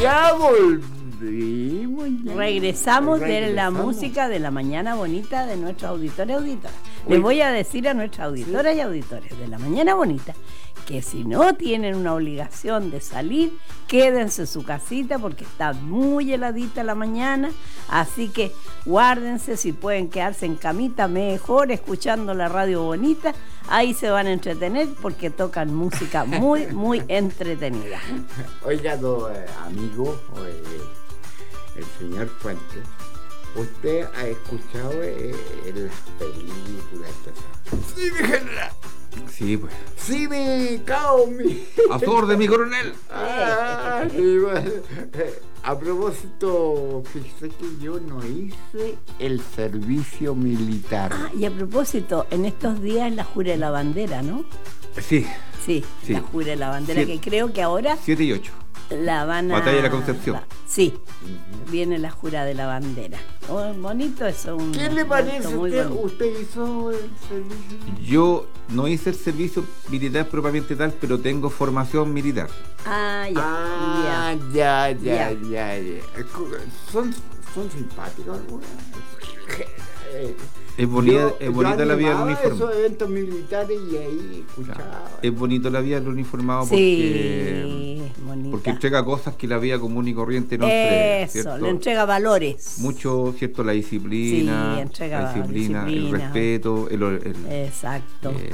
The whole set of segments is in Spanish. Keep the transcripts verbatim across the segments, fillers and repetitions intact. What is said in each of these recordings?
Ya volvimos. Ya. Regresamos, Regresamos de la música de la mañana bonita de nuestros auditores y auditoras. Les voy a decir a nuestras auditoras, ¿sí?, y auditores de la mañana bonita que si no tienen una obligación de salir, quédense en su casita porque está muy heladita la mañana, así que guárdense, si pueden quedarse en camita mejor escuchando la radio bonita, ahí se van a entretener porque tocan música muy, muy entretenida. Oiga, no, eh, amigo, eh, el señor Fuentes, ¿usted ha escuchado eh, las películas? Sí, déjenla. Sí, pues. Cine, Kaomi. A su orden, mi coronel. Ah, sí, bueno. A propósito, fíjese que yo no hice el servicio militar. Ah, y a propósito, en estos días es la jura de la bandera, ¿no? Sí. Sí, sí. La jura de la bandera, siete, que creo que ahora... siete y ocho. La van a... Batalla de la Concepción. La, sí, uh-huh. Viene la jura de la bandera. Oh, bonito eso. Un, ¿Qué le parece usted? Bonito. ¿Usted hizo el servicio? Yo no hice el servicio militar propiamente tal, pero tengo formación militar. Ah, ya. Ah, ya, ya, ya, ya. ya. ¿Son, son simpáticos algunos? Es bonita, yo, es bonita la vida del uniforme. Esos eventos militares y ahí escuchaba. Claro. Es bonito la vida del uniformado sí, porque, bonita. porque entrega cosas que la vida común y corriente no entrega. Eso, ¿cierto? Le entrega valores. Mucho, ¿cierto? La disciplina, sí, entrega la disciplina, disciplina, el respeto, el, el, exacto. Eh,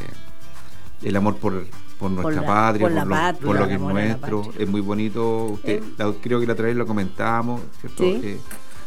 el amor por, por nuestra por la, patria, por, por, la lo, patria, por lo que es nuestro. Es muy bonito. Usted, eh. la, creo que la otra vez lo comentábamos, ¿cierto? ¿Sí? Eh,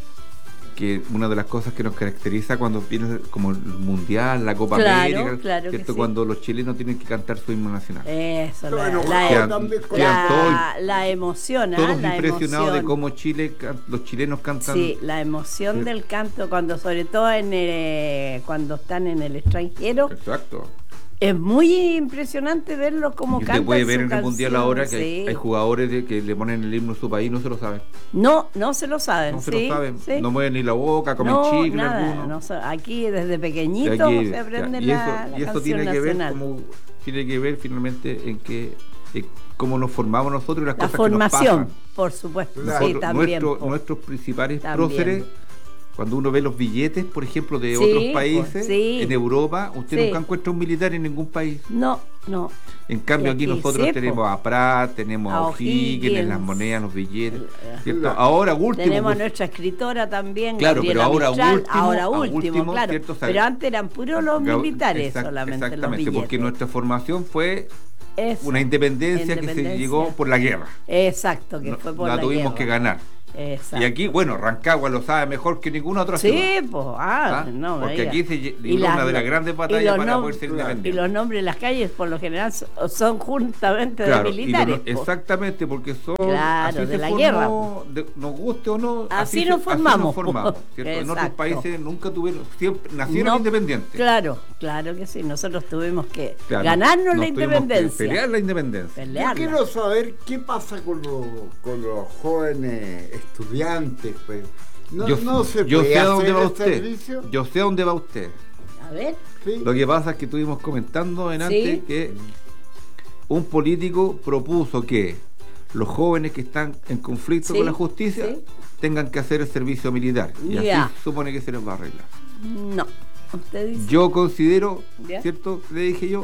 que una de las cosas que nos caracteriza cuando viene como el Mundial, la Copa claro, América, claro ¿cierto? Sí. Cuando los chilenos tienen que cantar su himno nacional. Eso, la, bueno, la, quedan, la, quedan todos, la emoción, todos ¿eh? la impresionados emoción. de cómo Chile, los chilenos cantan. Sí, la emoción ¿sí? del canto, cuando sobre todo en el, cuando están en el extranjero. Exacto. Es muy impresionante verlos como cantan. Usted puede ver en el canción, Mundial ahora que sí. hay, hay jugadores de, que le ponen el himno a su país y no se lo saben. No, no se lo saben. No se sí, lo saben. Sí. No mueven ni la boca, comen no, chicle nada, no, aquí desde pequeñitos aquí, se aprende ya, y la, eso, la y eso canción tiene nacional. que ver como tiene que ver finalmente en que en cómo nos formamos nosotros y las la cosas formación, que nos pasan. por supuesto. Nosotros, sí, también, nuestro, por, nuestros principales también. próceres. Cuando uno ve los billetes, por ejemplo, de sí, otros países, pues, sí. en Europa, usted sí. nunca encuentra un militar en ningún país. No, no. En cambio, aquí, aquí nosotros sí, tenemos a Prat, tenemos a O'Higgins, en las monedas, los billetes. ¿cierto? Ahora último. Tenemos pues, a nuestra escritora también, claro, Gabriela pero ahora Mistral, último, ahora último, último claro. ¿cierto? Pero antes eran puros los Gab militares exact, solamente. Exactamente, los porque nuestra formación fue Eso, una independencia, independencia que se llegó por la guerra. Exacto, que fue por la, la, la tuvimos guerra. que ganar. Exacto. Y aquí, bueno, Rancagua lo sabe mejor que ninguna otra sí, ciudad. Sí, pues, ah, ¿Ah? no, porque diga. aquí se libró una de las grandes batallas para poder ser independiente. Y los nombres de las calles, por lo general, son, son justamente claro, de militares. Y lo, exactamente, porque son. Claro, así de la formó, guerra. De, nos guste o no. Así, así nos se, formamos. Así nos formamos ¿cierto? En otros países nunca tuvieron, siempre nacieron no, independientes. Claro, claro que sí. Nosotros tuvimos que claro, ganarnos nos la independencia. Que pelear la independencia. Pelearla. Yo quiero saber qué pasa con, lo, con los jóvenes estudiantes, pues. No, yo, no se yo puede sé a dónde va usted. Servicio. Yo sé a dónde va usted. A ver. Sí. Lo que pasa es que estuvimos comentando en antes ¿sí? que un político propuso que los jóvenes que están en conflicto ¿sí? con la justicia ¿sí? tengan que hacer el servicio militar. Y yeah. así supone que se les va a arreglar. No. Usted dice. Yo considero, yeah. ¿cierto? Le dije yo,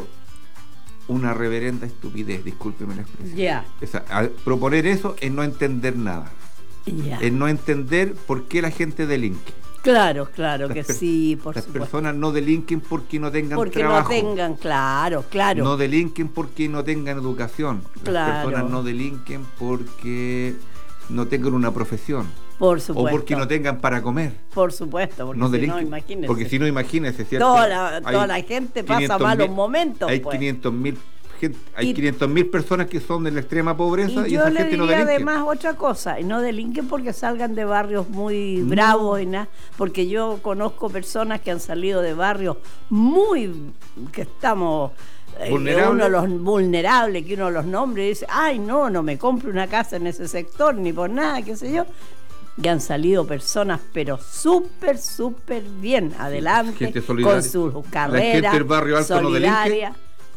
una reverenda estupidez, discúlpeme la expresión. Yeah. Esa, proponer eso es no entender nada. Yeah. Es no entender por qué la gente delinque. Claro, claro que per- sí, por Las supuesto. personas no delinquen porque no tengan porque trabajo. Porque no tengan, claro, claro. No delinquen porque no tengan educación. Claro. Las personas no delinquen porque no tengan una profesión. Por supuesto. O porque no tengan para comer. Por supuesto, porque no si delinquen, no, imagínese. Porque si no, imagínese, ¿cierto? Toda la, toda la gente pasa malos momentos. Hay pues. quinientos mil gente, hay quinientas mil personas que son de la extrema pobreza y, y esa yo gente le no diría delinque. Además otra cosa, y no delinquen porque salgan de barrios muy no. bravos y nada, porque yo conozco personas que han salido de barrios muy que estamos vulnerable. Uno los vulnerables, que uno los nombra y dice, ay no, no me compro una casa en ese sector ni por nada, qué sé yo. Y han salido personas, pero súper, súper bien adelante, con sus carreras, la gente del barrio alto solidaria. no delinque.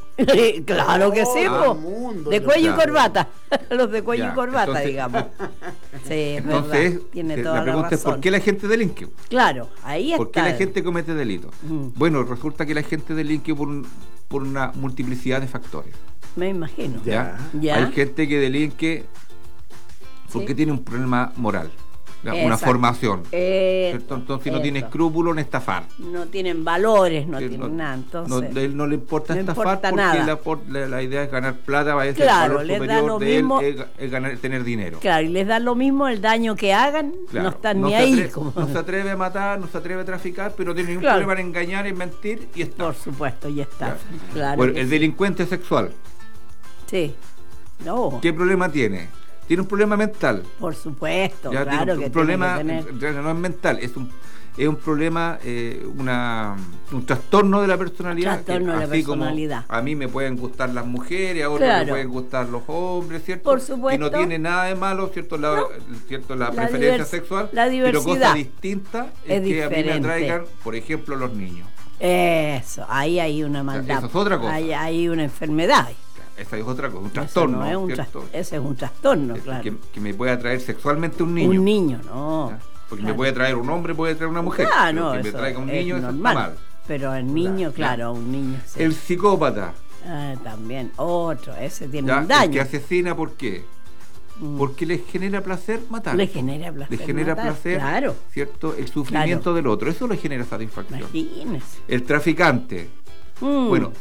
Claro que sí, Todo po. el mundo, De yo cuello y creo. corbata. Los de cuello Ya, y corbata, entonces- digamos. Sí, es Entonces, verdad. Tiene eh, toda la la pregunta es: razón. ¿por qué la gente delinque? Claro, ahí está. ¿Por qué la gente comete delitos? Mm. Bueno, resulta que la gente delinque por, un- por una multiplicidad de factores. Me imagino. ¿Ya? Ya. Hay gente que delinque porque Sí. tiene un problema moral, ¿ya? Una Exacto. formación. Eh, ¿Cierto? Entonces no tiene eso. escúpulos en estafar. No tienen valores, no Que tienen nada. Entonces, no- él no le importa no estafar importa porque nada. la, por- la, la idea es ganar plata, va a ser Claro, el valor les da superior lo de mismo. él es, es ganar, tener dinero. claro, y les da lo mismo el daño que hagan, Claro, no están no ni se ahí. atre- como- No se atreve a matar, no se atreve a traficar, pero tiene ningún Claro. problema en engañar, en mentir y está. Por supuesto, ya está. Claro. Bueno, que el sí. delincuente sexual, Sí. No, ¿qué problema tiene? Tiene un problema mental. por supuesto, Ya, claro tiene un, que un problema, tiene que en tener. realidad no es mental, es un es un problema, eh, una, un trastorno de la personalidad. Trastorno de la así como personalidad. a mí me pueden gustar las mujeres, a otros Claro. me pueden gustar los hombres, ¿cierto? Por Y supuesto. no tiene nada de malo, ¿cierto? La, No. ¿cierto? la, La preferencia divers- sexual, la pero diversidad cosa distinta es, es que a mí me diferente. atraigan, por ejemplo, los niños. Eso, ahí hay una maldad. eso es otra cosa. Hay, hay una enfermedad. Esa es otra cosa, un Eso trastorno, no es un ¿cierto? tras- ese es un trastorno, Que- claro. que, que me puede atraer sexualmente un niño. Un niño, no. ¿ya? Porque Claro. me puede traer un hombre, puede traer una mujer. Ah, pero no, que me eso traiga un es niño, eso está normal. mal. Pero el niño, claro, un niño. Sí. El psicópata, Ah, también, otro, ese tiene ¿ya? un El daño. que asesina, ¿por qué? Mm. Porque le genera placer matar. Le genera placer. Le genera matar, placer, Claro, ¿cierto? El sufrimiento Claro. del otro. Eso le genera satisfacción. imagínese. El traficante, Mm. bueno,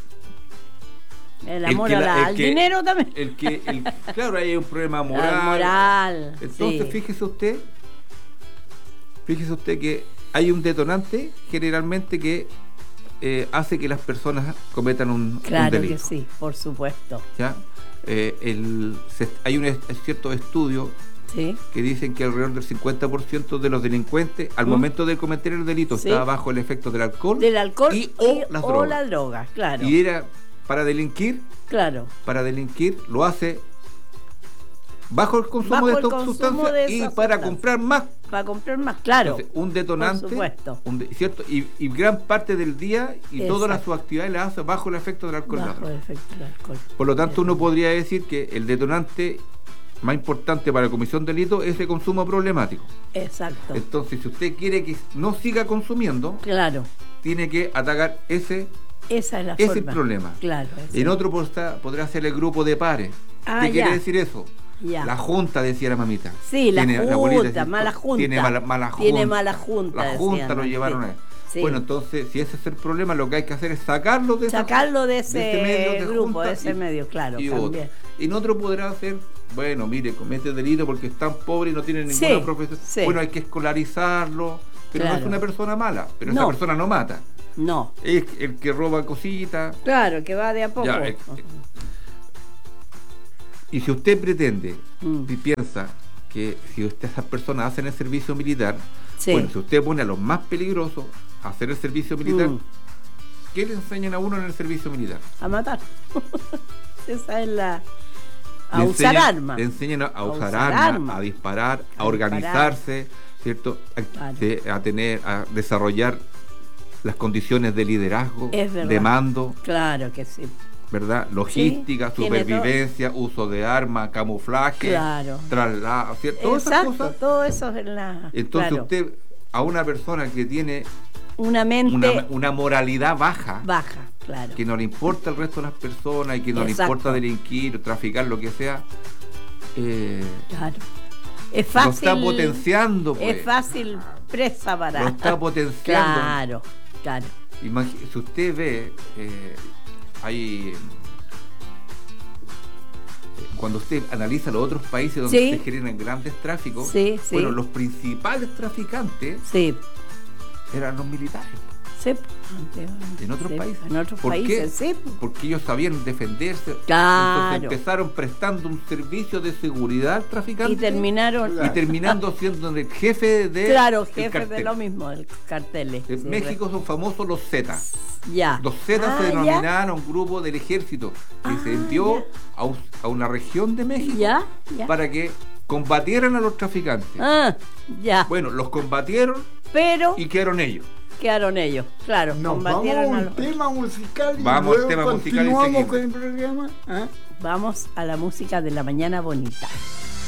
El el amor que a la- la- el al que- dinero también. el que, el, claro, ahí hay un problema moral. La moral. Entonces, sí. fíjese usted, fíjese usted que hay un detonante generalmente que eh, hace que las personas cometan un, un Claro delito. que sí, por supuesto. ¿Ya? Eh, el, se- hay un es- cierto estudio Sí. que dicen que alrededor del cincuenta por ciento de los delincuentes al ¿Mm? momento de cometer el delito Sí. está bajo el efecto del alcohol, Del alcohol y o las drogas. la droga, claro. y era para delinquir, Claro. para delinquir lo hace bajo el consumo Bajo de el estas consumo sustancias de y esas para sustancias. comprar más. Para comprar más, claro. Entonces, un detonante, Por supuesto. un de- ¿cierto? Y, y gran parte del día y todas las Exacto. sus actividades las hace bajo el efecto del alcohol. y la Bajo droga. el efecto del alcohol. Por lo tanto, uno podría decir que el detonante más importante para la comisión de delito es el consumo problemático. Exacto. Entonces, si usted quiere que no siga consumiendo, Claro. tiene que atacar ese, Esa es la ese forma. problema. Claro. ese. En otro podrá, podrá ser el grupo de pares. Ah, ¿Qué ya. quiere decir eso? Ya. La junta, decía la mamita. Sí, la Tiene- junta, abuelita decía, mala junta. Tiene mala, mala junta. Tiene mala junta, La decían, junta lo sí. llevaron a... Sí. Bueno, entonces, si ese es el problema, lo que hay que hacer es sacarlo de esa- Sacarlo de ese, de ese medio de grupo, junta de ese y- medio, claro. y otro. también. En otro podrá hacer, bueno, mire, comete delito porque es tan pobre y no tiene Sí, ninguna profesión. sí. Bueno, hay que escolarizarlo, pero no Claro. es una persona mala, pero No. esa persona no mata. No. Es el que roba cositas. Claro, que va de a poco. Ya, eh, Y si usted pretende Mm. y piensa que si usted, esas personas hacen el servicio militar, Sí. bueno, si usted pone a los más peligrosos a hacer el servicio militar, Mm. ¿qué le enseñan a uno en el servicio militar? A matar. Esa es la. A Le usar enseñan- armas. Le enseñan a, a A usar, usar armas, armas. a disparar, a, A disparar. organizarse, ¿cierto? A, Claro. de- a tener, a desarrollar las condiciones de liderazgo, Es verdad. de mando, Claro que sí. ¿verdad? Logística, tiene supervivencia, uso de armas, camuflaje, Claro. traslado, ¿cierto? Todas esas Exacto, cosas. todo eso es la. Entonces claro, usted, a una persona que tiene una mente una, una moralidad baja, baja, claro. que no le importa el resto de las personas y que no Exacto. le importa delinquir, traficar, lo que sea, eh, Claro. Es lo fácil. está potenciando, pues. Es fácil presa para. Lo está potenciando. Claro, claro. Imagi- si usted ve, eh, hay. eh, Cuando usted analiza los otros países donde Sí. se generan grandes tráficos, Sí, sí. bueno, los principales traficantes Sí, eran los militares. sí. Antes, En otros sí, países. En otros ¿Por qué? países, sí. Porque ellos sabían defenderse. Claro. Entonces empezaron prestando un servicio de seguridad al traficante Y terminaron. y terminando siendo el jefe de Claro, el jefe de cartel. lo mismo, el carteles. En sí, México son famosos los Zetas. Ya. Los Zetas Ah, se ya. denominaron un grupo del ejército que Ah, se envió ya. a, un- a una región de México Ya, ya. para que combatieran a los traficantes. Ah, ya. Bueno, los combatieron Pero. y quedaron ellos. quedaron ellos, claro. Nos vamos a un tema musical y vamos luego tema continuamos musical y con el programa. ¿Ah? Vamos a la música de La Mañana Bonita.